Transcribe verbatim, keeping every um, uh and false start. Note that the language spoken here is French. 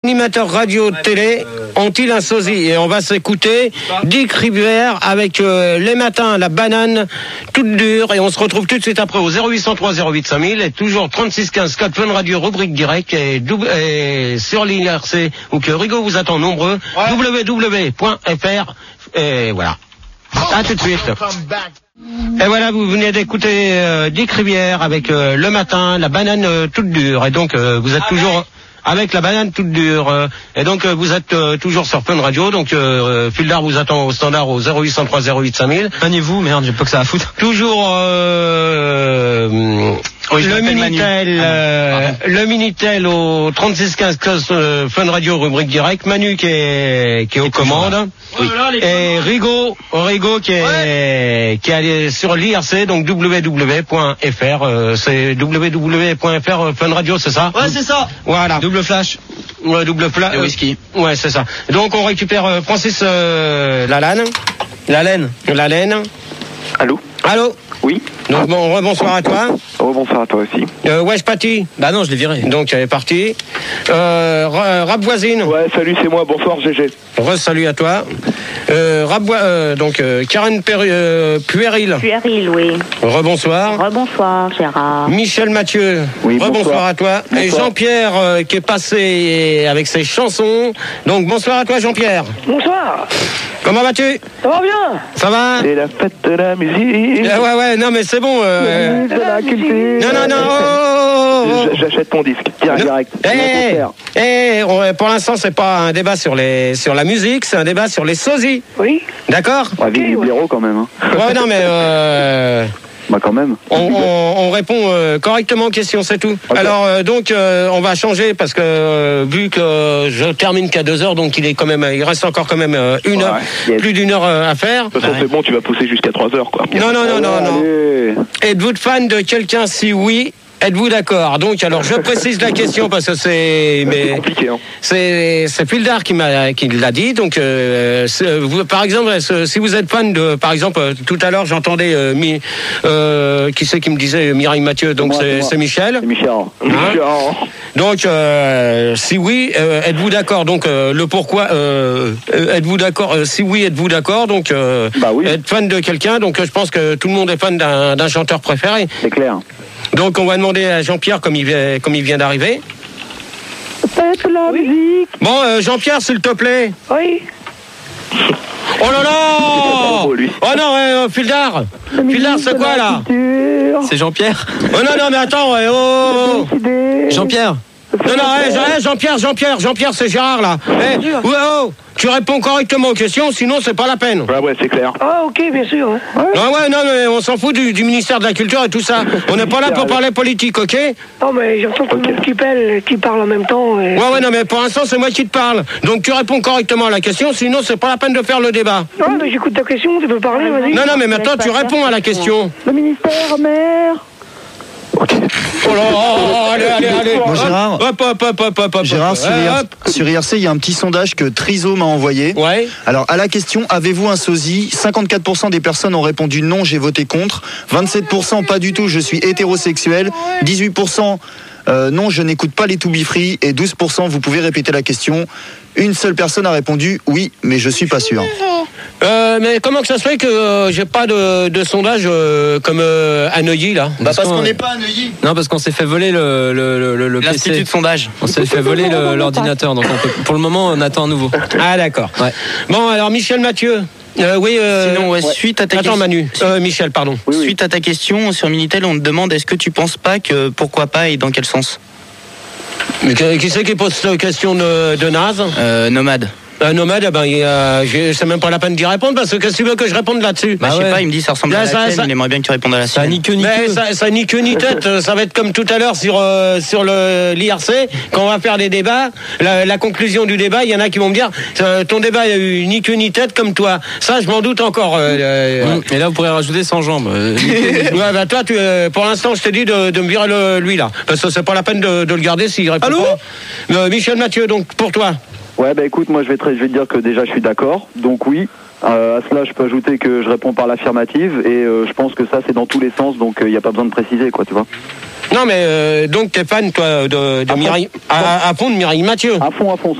animateurs radio télé ont-ils un sosie? Et on va s'écouter Dick Rivière avec euh, les matins, la banane toute dure. Et on se retrouve tout de suite après au zéro huit cent trois zéro huit cinq mille et toujours trente-six quinze quatre Fun Radio, rubrique direct et, double, et sur l'I R C où que Rigaud vous attend nombreux. Ouais. w w w point f r et voilà. À tout de suite. Et voilà, vous venez d'écouter euh, Dick Rivière avec euh, le matin, la banane euh, toute dure. Et donc euh, vous êtes toujours avec la banane toute dure. Euh, et donc euh, vous êtes euh, toujours sur Fun Radio. Donc euh, Fildar vous attend au standard au zéro huit cent trois zéro huit cinq mille. Maniez-vous, merde, j'ai pas que ça à foutre. Toujours euh, oui, le Minitel, euh, le Minitel au trente-six quinze euh, Fun Radio, rubrique direct. Manu qui est qui est aux commandes. Oui. Et Rigaud, Rigaud qui est ouais. qui est allé sur l'I R C, donc w w w point f r. Euh, c'est w w w point f r euh, Fun Radio, c'est ça? Ouais, c'est ça. Voilà. Double flash. Ouais, double flash. Et whisky. Euh, ouais, c'est ça. Donc on récupère euh, Francis euh, Lalanne. Lalanne. Lalanne. Allô. Allô. Oui. Donc bon, bonsoir à toi. Oh, bonsoir à toi aussi. Euh, Wesh Paty. Bah non, je l'ai viré. Donc elle est partie. Euh, Rap Voisine. Ouais, salut, c'est moi. Bonsoir G G. Re-salut à toi. Euh, Rap, euh, donc euh, Karen Péri, euh, Puéril. Puéril, oui. Rebonsoir. Rebonsoir, Gérard. Michel Mathieu. Oui, Rebonsoir bonsoir. à toi. Bonsoir. Et Jean-Pierre euh, qui est passé avec ses chansons. Donc bonsoir à toi Jean-Pierre. Bonsoir. Comment vas-tu? Ça va bien? Ça va? C'est la fête de la musique. Euh, ouais ouais non mais c'est bon. Euh... C'est la culture. Non non non. Oh, oh, oh. J'achète ton disque direct. direct. Eh, eh, on- pour l'instant c'est pas un débat sur les sur la musique, c'est un débat sur les sosies. Oui. D'accord? Ouais, vive les blaireaux quand même. Hein. Ouais non mais euh... Bah quand même. On, on, on répond euh, correctement aux questions, c'est tout. Okay. Alors euh, donc euh, on va changer parce que euh, vu que je termine qu'à deux heures, donc il est quand même, il reste encore quand même euh, une Ouais, heure, yes. plus d'une heure euh, à faire. De toute façon, c'est bon, tu vas pousser jusqu'à trois heures quoi. Non non non non non. Allez. Êtes-vous fan de quelqu'un? Si oui, êtes-vous d'accord? Donc alors je précise la question parce que c'est C'est mais compliqué hein. c'est c'est Fildar qui m'a qui l'a dit. Donc euh, c'est- vous, par exemple, est-ce- si vous êtes fan de, par exemple, euh, tout à l'heure j'entendais euh, Mi, euh, qui c'est qui me disait Mireille Mathieu. Donc moi, c'est c'est moi. c'est Michel. C'est Michel. Hein? Michel. Donc, euh, si oui, euh, êtes-vous d'accord? Donc, euh, le pourquoi, euh, euh, êtes-vous d'accord? euh, Si oui, êtes-vous d'accord? Donc, euh, Bah oui. être fan de quelqu'un. Donc, euh, je pense que tout le monde est fan d'un d'un chanteur préféré. C'est clair. Donc, on va demander à Jean-Pierre, comme il vient, comme il vient d'arriver. Faites la musique. Bon, euh, Jean-Pierre, s'il te plaît. Oui. Oh là là! Oh, lui. Oh non, euh, Fildar. Fildar, c'est quoi là? C'est Jean-Pierre. Oh non, non, mais attends, ouais, oh, oh. Jean-Pierre. Non, non, ouais, Jean- Jean-Pierre, Jean-Pierre, Jean-Pierre, c'est Gérard là. Eh, ouais, oh, tu réponds correctement aux questions, sinon c'est pas la peine. Ouais, ouais, c'est clair. Ah, ok, bien sûr. hein. Non, ouais, non, mais on s'en fout du, du ministère de la Culture et tout ça. On n'est pas là pour parler politique, ok? Ouais, Non, mais j'entends tout le monde qui parle, qui parle en même temps. Et... ouais, non, mais pour l'instant, c'est moi qui te parle. Donc tu réponds correctement à la question, sinon c'est pas la peine de faire le débat. Ouais, mais j'écoute ta question, tu peux parler, vas-y. Non, non, mais maintenant tu réponds à la question. Le ministère, mère. Oh là là, allez, allez, allez. Bon, Gérard. Hop, hop, hop, hop, hop, hop. Gérard, sur, Ouais, I R- hop. sur I R C, il y a un petit sondage que Triso m'a envoyé. Ouais. Alors, à la question, avez-vous un sosie? cinquante-quatre pour cent des personnes ont répondu non, j'ai voté contre. vingt-sept pour cent pas du tout, je suis hétérosexuel. dix-huit pour cent euh, non, je n'écoute pas les To Be Free. Et douze pour cent, vous pouvez répéter la question. Une seule personne a répondu oui, mais je suis pas sûr. Euh, mais comment que ça se fait que euh, j'ai pas de, de sondage euh, comme euh, à Neuilly là? Bah parce qu'on n'est pas à Neuilly. Non, parce qu'on s'est fait voler le, le, le, le, le P C. L'Institut de sondage. On s'est fait voler le- l'ordinateur. Donc on peut, pour le moment, on attend un nouveau. Ah d'accord. Ouais. Bon alors Michel Mathieu. Euh, oui. Euh, Sinon, ouais, suite à ta Attends question- Manu. Euh, Michel, pardon. Oui, oui. Suite à ta question sur Minitel, on te demande est-ce que tu penses pas que pourquoi pas et dans quel sens? Mais qui qui c'est qui pose cette question de, de naze? Euh, nomade. Un nomade, eh ben, il, euh, j'ai- c'est même pas la peine d'y répondre parce que qu'est-ce que tu veux que je réponde là-dessus? Bah, Bah je sais ouais. pas, il me dit ça ressemble Là, à la ça- tienne, ça- il aimerait bien que tu répondes à la Ça sienne. ni queue ni Mais queue. ça, ça ni queue ni tête, euh, ça va être comme tout à l'heure sur, euh, sur le l'I R C, quand on va faire des débats, la, la conclusion du débat, il y en a qui vont me dire, euh, ton débat il y a eu ni queue ni tête comme toi. Ça, je m'en doute encore. euh, euh, Mmh. Et là, vous pourrez rajouter sans jambes. Euh, Ouais, bah toi, tu, euh, pour l'instant, je t'ai dit de, de me virer le, lui là, parce que c'est pas la peine de, de le garder s'il répond Allô pas. Euh, Michel Mathieu, donc pour toi. Ouais, bah écoute, moi je vais te, je vais te dire que déjà je suis d'accord, donc oui. Euh, à cela, je peux ajouter que je réponds par l'affirmative et euh, je pense que ça c'est dans tous les sens, donc il n'y a pas besoin de préciser, quoi, tu vois. Non, mais euh, donc t'es fan toi de, de À fond. Mireille, à, à fond de Mireille Mathieu. À fond, à fond.